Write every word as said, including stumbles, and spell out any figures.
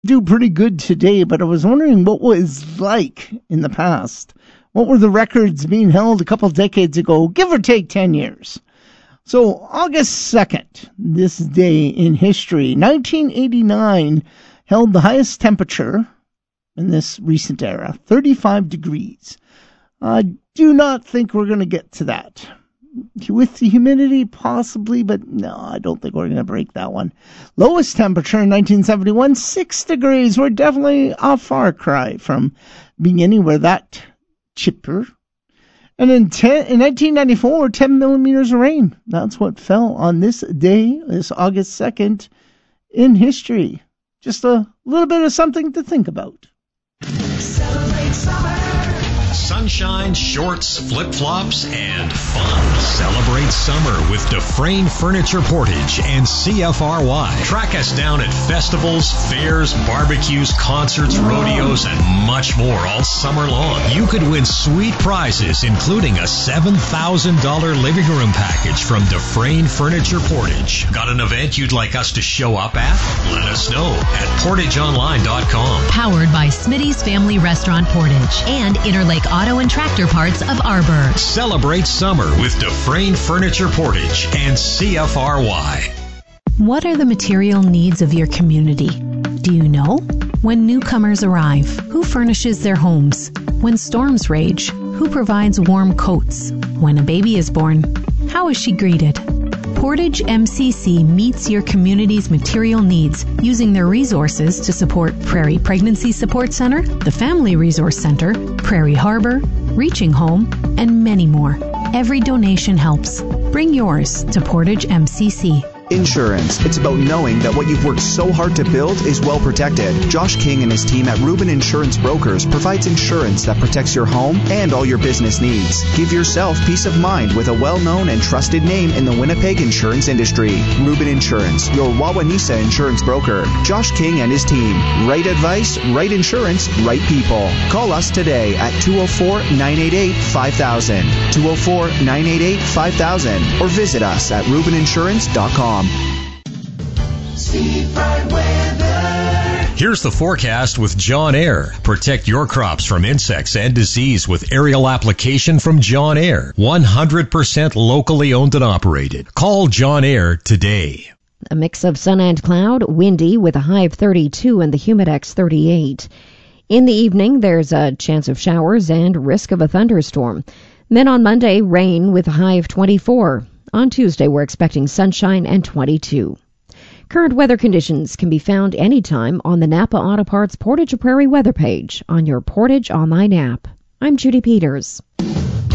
do pretty good today, but I was wondering what was like in the past. What were the records being held a couple decades ago, give or take ten years? So August second, this day in history, nineteen eighty-nine held the highest temperature in this recent era, thirty-five degrees. I do not think we're going to get to that. With the humidity, possibly, but no, I don't think we're going to break that one. Lowest temperature in nineteen seventy-one, six degrees. We're definitely a far cry from being anywhere that chipper. And in, ten, in nineteen ninety-four, ten millimeters of rain. That's what fell on this day, this August second, in history. Just a little bit of something to think about. Celebrate summer. Sunshine, shorts, flip-flops, and fun. Celebrate summer with Dufresne Furniture Portage and C F R Y. Track us down at festivals, fairs, barbecues, concerts, rodeos, and much more all summer long. You could win sweet prizes, including a seven thousand dollars living room package from Dufresne Furniture Portage. Got an event you'd like us to show up at? Let us know at portage online dot com. Powered by Smitty's Family Restaurant Portage and Interlake Auto and Tractor Parts of Arbor. Celebrate summer with Dufresne Furniture Portage and C F R Y. What are the material needs of your community? Do you know? When newcomers arrive, who furnishes their homes? When storms rage, who provides warm coats? When a baby is born, how is she greeted? Portage M C C meets your community's material needs using their resources to support Prairie Pregnancy Support Center, the Family Resource Center, Prairie Harbor, Reaching Home, and many more. Every donation helps. Bring yours to Portage M C C. Insurance. It's about knowing that what you've worked so hard to build is well protected. Josh King and his team at Rubin Insurance Brokers provides insurance that protects your home and all your business needs. Give yourself peace of mind with a well-known and trusted name in the Winnipeg insurance industry. Rubin Insurance, your Wawanesa insurance broker. Josh King and his team. Right advice, right insurance, right people. Call us today at two oh four, nine eight eight, five thousand, two oh four, nine eight eight, five thousand, or visit us at rubin insurance dot com. Here's the forecast with John Air. Protect your crops from insects and disease with aerial application from John Air. one hundred percent locally owned and operated. Call John Air today. A mix of sun and cloud, windy with a high of thirty-two and the humidex thirty-eight. In the evening, there's a chance of showers and risk of a thunderstorm. Then on Monday, rain with a high of twenty-four. On Tuesday, we're expecting sunshine and twenty-two. Current weather conditions can be found anytime on the Napa Auto Parts Portage Prairie weather page on your Portage Online app. I'm Judy Peters.